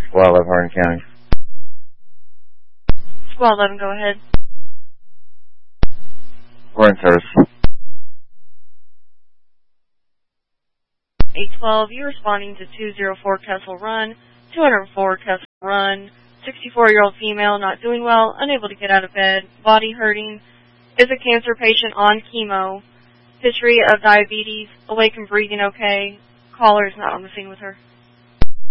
Squad 11, Hardin County. Squad 11, go ahead. We're in service. 812, you responding to 204 Kessel Run, 204 Kessel Run, 64-year-old female, not doing well, unable to get out of bed, body hurting, is a cancer patient on chemo, history of diabetes, awake and breathing okay, caller is not on the scene with her.